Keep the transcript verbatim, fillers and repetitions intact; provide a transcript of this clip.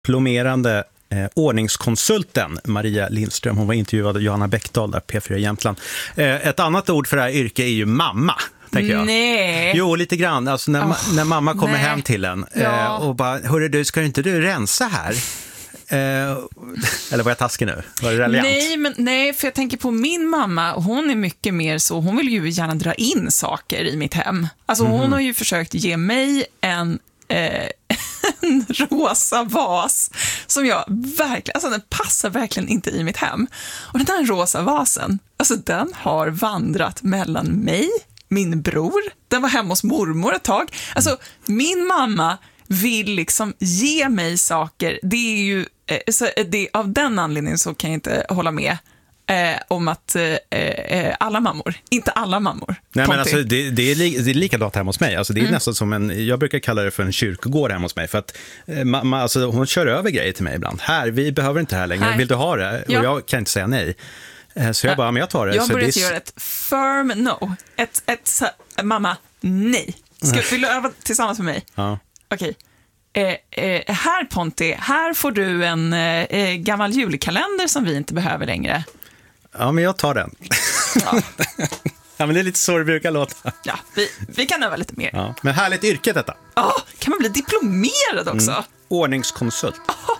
Plommerande eh, ordningskonsulten Maria Lindström. Hon var intervjuad av Johanna Bäckdahl där, P fyra Jämtland. Eh, ett annat ord för det här yrke är ju mamma. Tänker jag. Nej. Jo, lite grann. Alltså när, oh, när mamma kommer nej. hem till en ja. eh, och bara, hörru du, ska inte du rensa här? Eh, eller var jag taskig nu? Var det reliant? Nej, men, nej, för jag tänker på min mamma. Hon är mycket mer så, hon vill ju gärna dra in saker i mitt hem. Alltså mm. hon har ju försökt ge mig en, eh, en rosa vas som jag verkligen, alltså den passar verkligen inte i mitt hem. Och den där rosa vasen, alltså den har vandrat mellan mig, min bror, den var hemma hos mormor ett tag. Alltså min mamma vill liksom ge mig saker. Det är ju eh, så det, av den anledningen så kan jag inte hålla med eh, om att eh, eh, alla mammor, inte alla mammor. Nej, men alltså, det, det, är li, det är likadant hemma hos mig. Alltså, det är mm. nästan som en, jag brukar kalla det för en kyrkogård hemma hos mig. För att eh, ma, alltså, hon kör över grejer till mig ibland. Här, vi behöver inte det här längre. Nej. Vill du ha det? Ja. Och jag kan inte säga nej. Så jag bara, men jag tar det. Jag så börjar det... göra ett firm no. Ett, ett, ett mamma, nej. Ska, vill du öva tillsammans med mig? Ja. Okej. Eh, eh, här Ponti, här får du en eh, gammal julkalender som vi inte behöver längre. Ja, men jag tar den. Ja, ja men det är lite så det brukar låta. Ja, vi, vi kan öva lite mer. Ja. Men härligt yrke detta. Ja, kan man bli diplomerad också? Mm. Ordningskonsult.